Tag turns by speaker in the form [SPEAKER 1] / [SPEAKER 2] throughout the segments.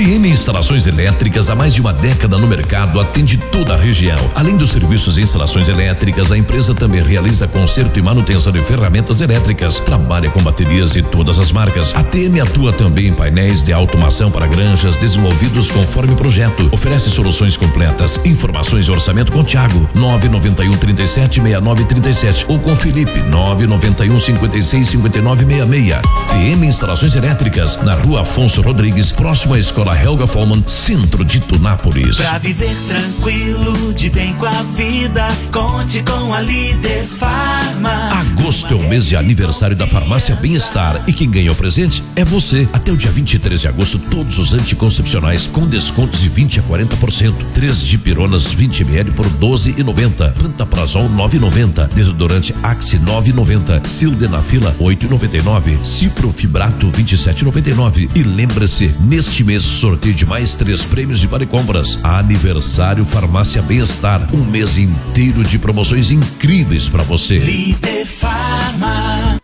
[SPEAKER 1] TM Instalações Elétricas, há mais de uma década no mercado, atende toda a região. Além dos serviços de instalações elétricas, a empresa também realiza conserto e manutenção de ferramentas elétricas. Trabalha com baterias de todas as marcas. A TM atua também em painéis de automação para granjas, desenvolvidos conforme projeto. Oferece soluções completas. Informações e orçamento com Thiago, 991 37 69 37 ou com Felipe, 991 56 59 66. TM Instalações Elétricas, na Rua Afonso Rodrigues, próximo à Escola Helga Follmann, centro de Tunápolis.
[SPEAKER 2] Pra viver tranquilo, de bem com a vida, conte com a Líder Farma.
[SPEAKER 1] Agosto é o mês de aniversário da Farmácia Bem-Estar e quem ganhou o presente é você. Até o dia 23 de agosto, todos os anticoncepcionais com descontos de 20 a 40%. 3 dipironas 20 ml por 12,90. Pantaprazol 9,90. Desodorante Axe 9,90. Sildenafila 8,99. Ciprofibrato 27,99. E lembre-se, neste mês sorteio de mais 3 prêmios de vale compras. Aniversário Farmácia Bem-Estar, um mês inteiro de promoções incríveis para você.
[SPEAKER 2] Líder Farma.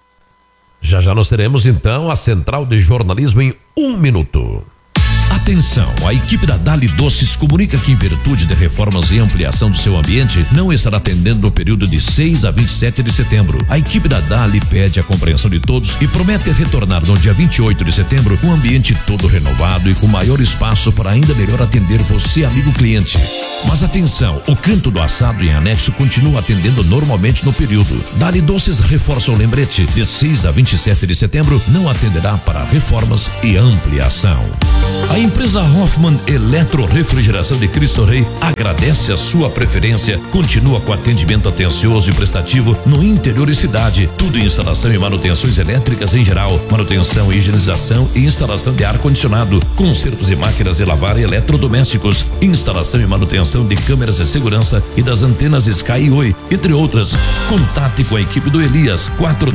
[SPEAKER 1] Já nós teremos então a central de jornalismo em 1 minuto. Atenção, a equipe da Dali Doces comunica que, em virtude de reformas e ampliação do seu ambiente, não estará atendendo no período de 6 a 27 de setembro. A equipe da Dali pede a compreensão de todos e promete retornar no dia 28 de setembro com o ambiente todo renovado e com maior espaço para ainda melhor atender você, amigo cliente. Mas atenção, o canto do assado em anexo continua atendendo normalmente no período. Dali Doces reforça o lembrete: de 6 a 27 de setembro não atenderá para reformas e ampliação. A empresa Hoffmann Eletrorefrigeração de Cristo Rei agradece a sua preferência. Continua com atendimento atencioso e prestativo no interior e cidade. Tudo em instalação e manutenções elétricas em geral. Manutenção, higienização e instalação de ar-condicionado. Consertos de máquinas de lavar e eletrodomésticos. Instalação e manutenção de câmeras de segurança e das antenas Sky e Oi, entre outras. Contate com a equipe do Elias,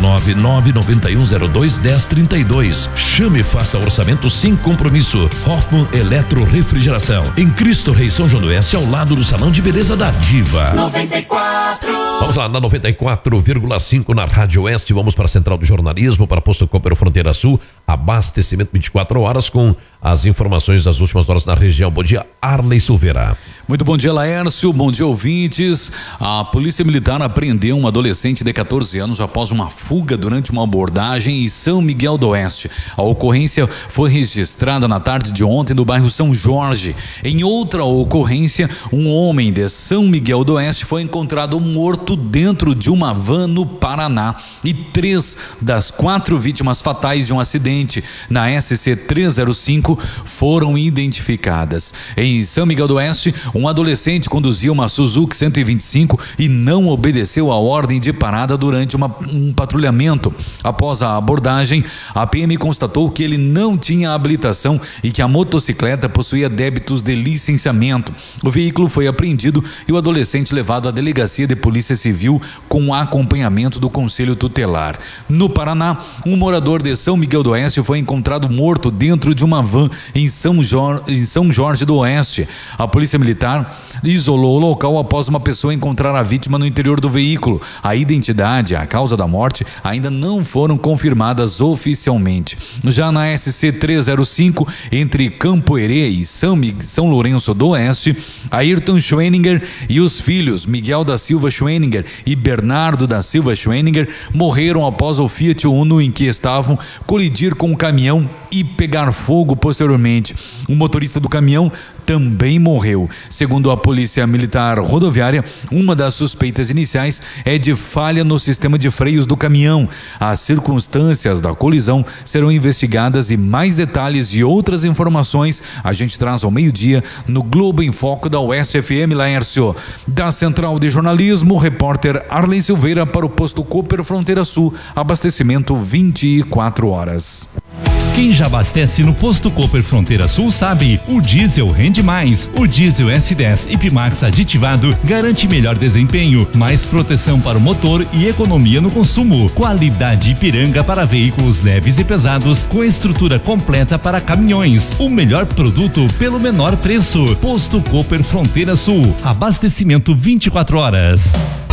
[SPEAKER 1] 49991021032. Chame e faça orçamento sem compromisso. Hoffmann Eletrorefrigeração, em Cristo Rei, São João do Oeste, ao lado do Salão de Beleza da Diva.
[SPEAKER 2] 94.
[SPEAKER 1] Vamos lá, na 94,5 na Rádio Oeste. Vamos para a Central do Jornalismo, para Posto Cooper Fronteira Sul. Abastecimento 24 horas com as informações das últimas horas na região. Bom dia, Arley Silveira.
[SPEAKER 3] Muito bom dia, Laércio. Bom dia, ouvintes. A Polícia Militar apreendeu um adolescente de 14 anos após uma fuga durante uma abordagem em São Miguel do Oeste. A ocorrência foi registrada na tarde de ontem no bairro São Jorge. Em outra ocorrência, um homem de São Miguel do Oeste foi encontrado morto dentro de uma van no Paraná. E 3 das 4 vítimas fatais de um acidente na SC 305 foram identificadas. Em São Miguel do Oeste, um adolescente conduzia uma Suzuki 125 e não obedeceu a ordem de parada durante um patrulhamento. Após a abordagem, a PM constatou que ele não tinha habilitação e que a motocicleta possuía débitos de licenciamento. O veículo foi apreendido e o adolescente levado à delegacia de polícia civil com acompanhamento do conselho tutelar. No Paraná, um morador de São Miguel do Oeste foi encontrado morto dentro de uma van em São Jorge do Oeste. A Polícia Militar isolou o local após uma pessoa encontrar a vítima no interior do veículo. A identidade e a causa da morte ainda não foram confirmadas oficialmente. Já na SC 305, entre Campo Herê e São Lourenço do Oeste, Ayrton Schweninger e os filhos Miguel da Silva Schweninger e Bernardo da Silva Schweninger morreram após o Fiat Uno em que estavam colidir com o caminhão e pegar fogo posteriormente. O motorista do caminhão também morreu. Segundo a Polícia Militar Rodoviária, uma das suspeitas iniciais é de falha no sistema de freios do caminhão. As circunstâncias da colisão serão investigadas e mais detalhes e outras informações a gente traz ao meio-dia no Globo em Foco da Oeste FM, Laércio. Da Central de Jornalismo, repórter Arlen Silveira para o Posto Cooper Fronteira Sul, abastecimento 24 horas.
[SPEAKER 4] Quem já abastece no Posto Cooper Fronteira Sul sabe, o diesel rende mais. O diesel S10 Ipmax aditivado garante melhor desempenho, mais proteção para o motor e economia no consumo. Qualidade Ipiranga para veículos leves e pesados com estrutura completa para caminhões. O melhor produto pelo menor preço. Posto Cooper Fronteira Sul. Abastecimento 24 horas.